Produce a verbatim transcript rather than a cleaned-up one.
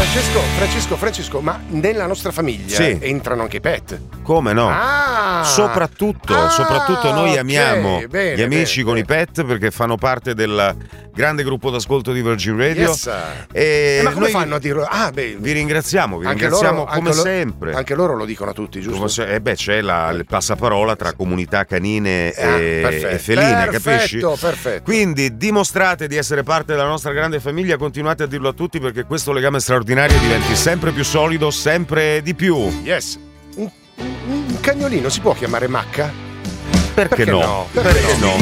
Francesco, Francesco, Francesco, ma nella nostra famiglia sì. entrano anche i pet. Come no? Ah, soprattutto, ah, soprattutto noi okay, amiamo bene, gli amici bene, con bene. i pet perché fanno parte del grande gruppo d'ascolto di Virgin Radio. Yes. E Eh, ma come noi fanno a dirlo? Ah, beh, vi ringraziamo, vi anche ringraziamo loro, come anche lo- sempre. Anche loro lo dicono a tutti, giusto? Come se- eh beh, c'è la, il passaparola tra comunità canine Ah, e, perfetto. e feline, Perfetto, capisci? perfetto. Quindi dimostrate di essere parte della nostra grande famiglia, continuate a dirlo a tutti perché questo legame straordinario diventi sempre più solido, sempre di più. Yes. Un, un- un cagnolino si può chiamare Macca? Perché, Perché no? no? Perché, Perché no?